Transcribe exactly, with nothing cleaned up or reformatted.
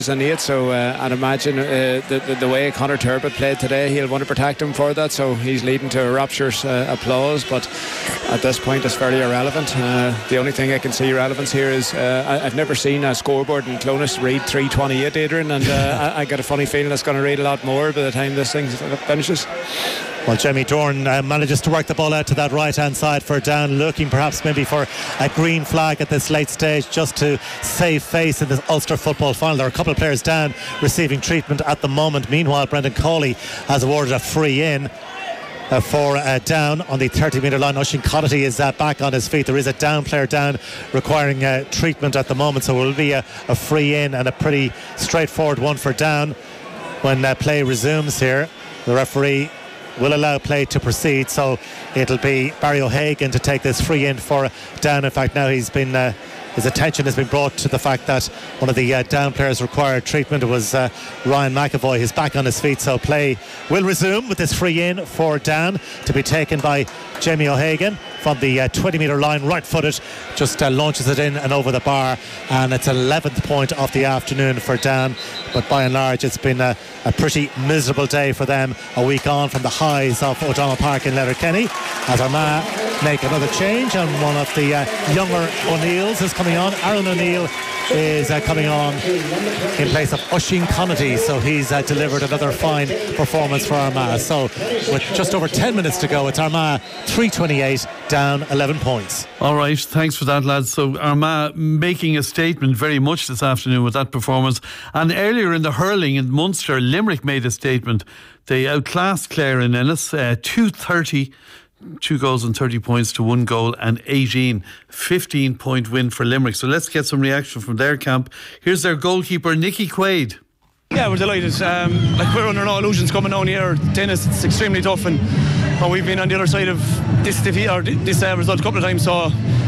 and eight, so uh, I'd imagine uh, the, the, the way Conor Turbitt played today, he'll want to protect him for that, so he's leading to a rapturous uh, applause, but at this point it's fairly irrelevant. Uh, the only thing I can see relevance here is uh, I, I've never seen a scoreboard in Clonus read three twenty-eight, Adrian, and uh, I, I get a funny feeling it's going to read a lot more by the time this thing finishes. Well, Jamie Dorn uh, manages to work the ball out to that right hand side for Down, looking perhaps maybe for a green flag at this late stage just to save face in the Ulster football final. There are a couple of players down receiving treatment at the moment. Meanwhile, Brendan Cawley has awarded a free in Uh, for uh, Down on the thirty metre line. Oisín Connaughty is uh, back on his feet. There is a Down player down requiring uh, treatment at the moment, so it will be a, a free in and a pretty straightforward one for Down when uh, play resumes here. The referee will allow play to proceed, so it'll be Barry O'Hagan to take this free in for Down. In fact, now he's been uh, his attention has been brought to the fact that one of the uh, Down players required treatment. It was uh, Ryan McAvoy. He's back on his feet, so play will resume with this free in for Down to be taken by Jamie O'Hagan from the uh, twenty metre line, right footed, just uh, launches it in and over the bar, and it's eleventh point of the afternoon for Down. But by and large it's been a, a pretty miserable day for them, a week on from the highs of O'Donnell Park in Letterkenny, as Armagh make another change, and one of the uh, younger O'Neills is coming on. Aaron O'Neill is uh, coming on in place of Oisín Connaughty, so he's uh, delivered another fine performance for Armagh. So with just over ten minutes to go, it's Armagh three twenty-eight, Down eleven points. All right, thanks for that, lads. So Armagh making a statement very much this afternoon with that performance. And earlier in the hurling in Munster, Limerick made a statement. They outclassed Clare in Ennis, uh, two thirty, two goals and thirty points to one goal and eighteen. fifteen point win for Limerick. So let's get some reaction from their camp. Here's their goalkeeper, Nicky Quaid. Yeah, we're delighted. Um, like we're under no illusions coming down here. Tennis, it's extremely tough, and, and we've been on the other side of this defeat or this uh, result a couple of times. So